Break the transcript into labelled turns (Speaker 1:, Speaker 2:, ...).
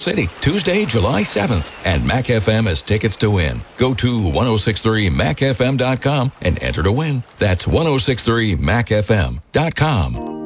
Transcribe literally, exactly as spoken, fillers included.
Speaker 1: City, Tuesday, July seventh. And Mac F M has tickets to win. Go to ten sixty-three mac f m dot com and enter to win. That's ten sixty-three mac f m dot com.